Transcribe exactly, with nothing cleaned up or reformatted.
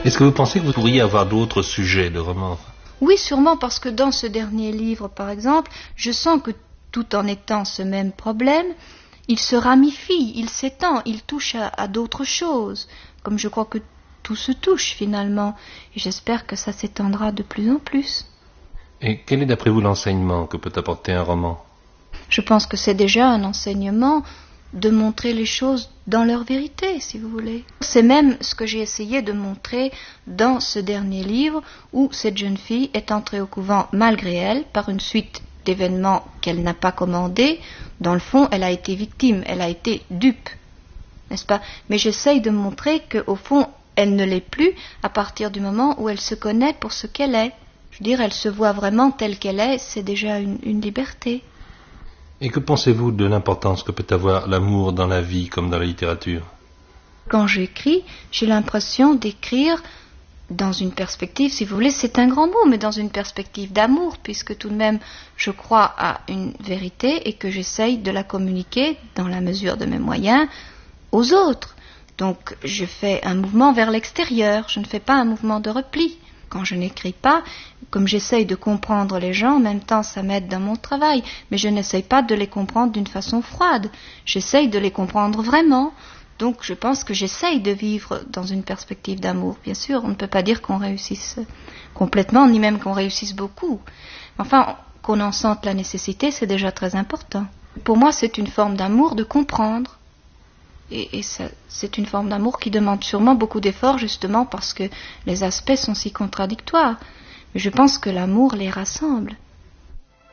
Est-ce que vous pensez que vous pourriez avoir d'autres sujets de romans? Oui, sûrement, parce que dans ce dernier livre, par exemple, je sens que tout en étant ce même problème, il se ramifie, il s'étend, il touche à, à d'autres choses, comme je crois que tout se touche finalement, et j'espère que ça s'étendra de plus en plus. Et quel est d'après vous l'enseignement que peut apporter un roman? Je pense que c'est déjà un enseignement de montrer les choses dans leur vérité, si vous voulez. C'est même ce que j'ai essayé de montrer dans ce dernier livre, où cette jeune fille est entrée au couvent malgré elle, par une suite d'événements qu'elle n'a pas commandés. Dans le fond, elle a été victime, elle a été dupe, n'est-ce pas? Mais j'essaye de montrer qu'au fond, elle ne l'est plus à partir du moment où elle se connaît pour ce qu'elle est. Je veux dire, elle se voit vraiment telle qu'elle est, c'est déjà une, une liberté. Et que pensez-vous de l'importance que peut avoir l'amour dans la vie comme dans la littérature? Quand j'écris, j'ai l'impression d'écrire dans une perspective, si vous voulez, c'est un grand mot, mais dans une perspective d'amour, puisque tout de même je crois à une vérité et que j'essaye de la communiquer, dans la mesure de mes moyens, aux autres. Donc je fais un mouvement vers l'extérieur, je ne fais pas un mouvement de repli. Quand je n'écris pas, comme j'essaye de comprendre les gens, en même temps ça m'aide dans mon travail, mais je n'essaye pas de les comprendre d'une façon froide, j'essaye de les comprendre vraiment. Donc je pense que j'essaye de vivre dans une perspective d'amour. Bien sûr, on ne peut pas dire qu'on réussisse complètement, ni même qu'on réussisse beaucoup. Enfin, qu'on en sente la nécessité, c'est déjà très important. Pour moi, c'est une forme d'amour de comprendre. Et, et ça, c'est une forme d'amour qui demande sûrement beaucoup d'efforts, justement parce que les aspects sont si contradictoires. Mais je pense que l'amour les rassemble.